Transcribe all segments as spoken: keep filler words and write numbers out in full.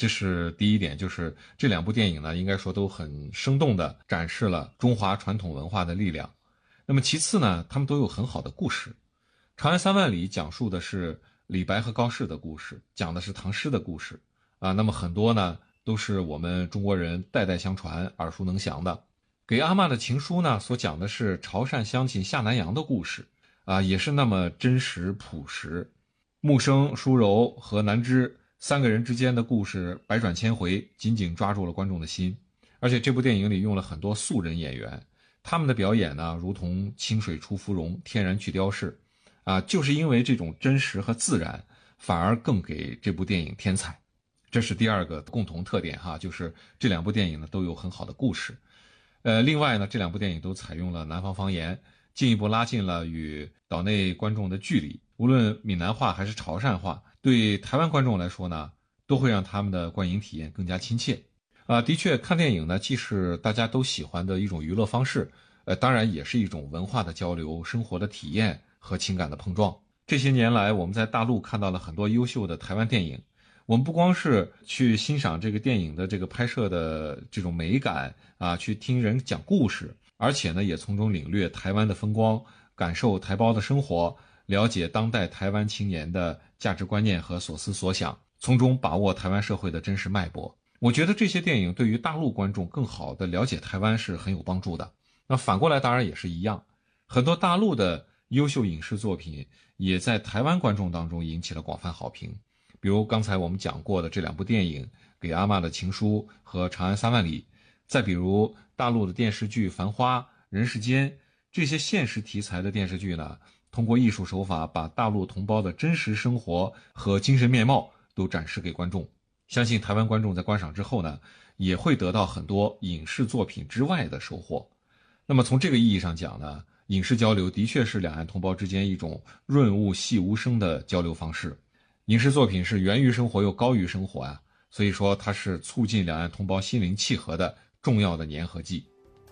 这是第一点，就是这两部电影呢，应该说都很生动地展示了中华传统文化的力量。那么其次呢，他们都有很好的故事。长安三万里讲述的是李白和高适的故事，讲的是唐诗的故事啊。那么很多呢都是我们中国人代代相传、耳熟能详的。给阿嬷的情书呢，所讲的是潮汕乡亲下南洋的故事啊，也是那么真实朴实。木生、舒柔和南枝三个人之间的故事百转千回，紧紧抓住了观众的心。而且这部电影里用了很多素人演员，他们的表演呢，如同清水出芙蓉，天然去雕饰啊，就是因为这种真实和自然，反而更给这部电影添彩。这是第二个共同特点哈，就是这两部电影呢都有很好的故事。呃，另外呢，这两部电影都采用了南方方言，进一步拉近了与岛内观众的距离。无论闽南话还是潮汕话，对台湾观众来说呢，都会让他们的观影体验更加亲切。啊、呃，的确，看电影呢，既是大家都喜欢的一种娱乐方式，呃，当然也是一种文化的交流、生活的体验和情感的碰撞。这些年来，我们在大陆看到了很多优秀的台湾电影。我们不光是去欣赏这个电影的这个拍摄的这种美感啊，去听人讲故事，而且呢，也从中领略台湾的风光，感受台胞的生活，了解当代台湾青年的价值观念和所思所想，从中把握台湾社会的真实脉搏。我觉得这些电影对于大陆观众更好地了解台湾是很有帮助的。那反过来当然也是一样，很多大陆的优秀影视作品也在台湾观众当中引起了广泛好评。比如刚才我们讲过的这两部电影《给阿嬷的情书》和《长安三万里》，再比如大陆的电视剧《繁花》《人世间》，这些现实题材的电视剧呢，通过艺术手法把大陆同胞的真实生活和精神面貌都展示给观众。相信台湾观众在观赏之后呢，也会得到很多影视作品之外的收获。那么从这个意义上讲呢，影视交流的确是两岸同胞之间一种润物细无声的交流方式。影视作品是源于生活又高于生活啊，所以說它是促進兩岸同胞心靈契合的重要的粘合劑。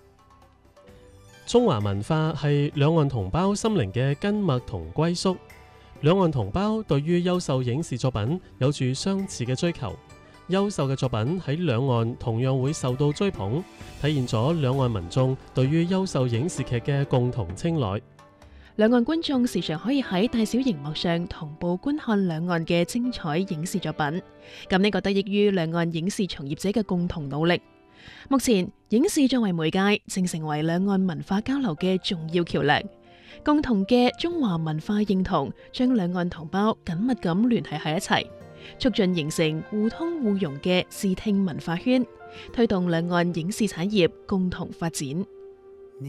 中華文化係兩岸同胞心靈嘅根脈同歸宿。兩岸同胞對於優秀影視作品有住相似嘅追求，優秀嘅作品喺兩岸同樣會受到追捧，體現咗兩岸民眾對於優秀影視劇嘅共同青睞。 兩岸觀眾時常可以喺大小熒幕上同步觀看兩岸嘅精彩影視作品，咁呢個得益於兩岸影視從業者嘅共同努力。目前，影視作為媒介，正成為兩岸文化交流嘅重要橋梁。共同嘅中華文化認同，將兩岸同胞緊密咁聯繫喺一齊，促進形成互通互融嘅視聽文化圈，推動兩岸影視產業共同發展。